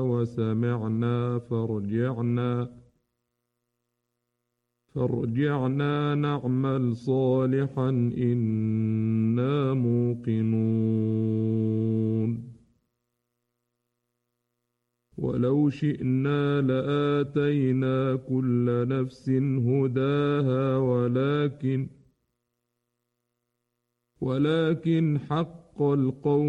وسمعنا فارجعنا نعمل صالحا إنا موقنون ولو شئنا لآتينا كل نفس هداها ولكن حق القول